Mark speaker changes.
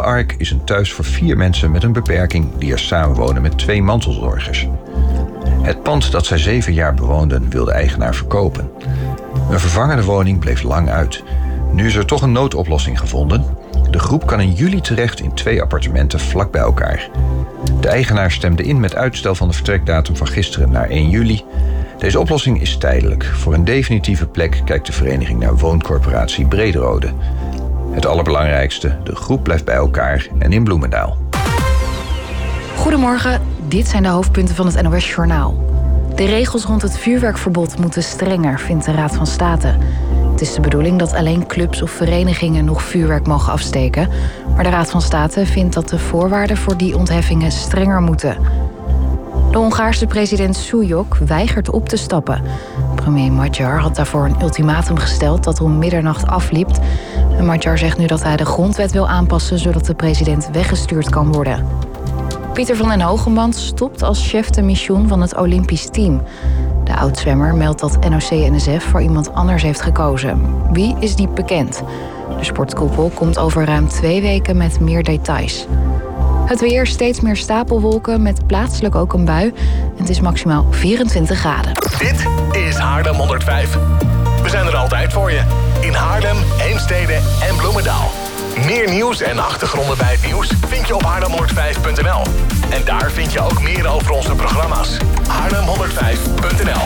Speaker 1: Ark is een thuis voor 4 mensen met een beperking die er samenwonen met 2 mantelzorgers. Het pand dat zij 7 jaar bewoonden wil de eigenaar verkopen. Een vervangende woning bleef lang uit. Nu is er toch een noodoplossing gevonden. De groep kan in juli terecht in 2 appartementen vlak bij elkaar. De eigenaar stemde in met uitstel van de vertrekdatum van gisteren naar 1 juli. Deze oplossing is tijdelijk. Voor een definitieve plek kijkt de vereniging naar wooncorporatie Brederode. Het allerbelangrijkste, de groep blijft bij elkaar en in Bloemendaal.
Speaker 2: Goedemorgen, dit zijn de hoofdpunten van het NOS-journaal. De regels rond het vuurwerkverbod moeten strenger, vindt de Raad van State. Het is de bedoeling dat alleen clubs of verenigingen nog vuurwerk mogen afsteken. Maar de Raad van State vindt dat de voorwaarden voor die ontheffingen strenger moeten. De Hongaarse president Súlyog weigert op te stappen. Premier Magyar had daarvoor een ultimatum gesteld dat om middernacht afliep. En Magyar zegt nu dat hij de grondwet wil aanpassen zodat de president weggestuurd kan worden. Pieter van den Hogeband stopt als chef de mission van het Olympisch team. De oud-zwemmer meldt dat NOC-NSF voor iemand anders heeft gekozen. Wie is niet bekend. De sportkoepel komt over ruim 2 weken met meer details. Het weer, steeds meer stapelwolken met plaatselijk ook een bui. En het is maximaal 24 graden.
Speaker 3: Dit is Haarlem 105. We zijn er altijd voor je. In Haarlem, Heemstede en Bloemendaal. Meer nieuws en achtergronden bij het nieuws vind je op haarlem105.nl. En daar vind je ook meer over onze programma's. Haarlem105.nl.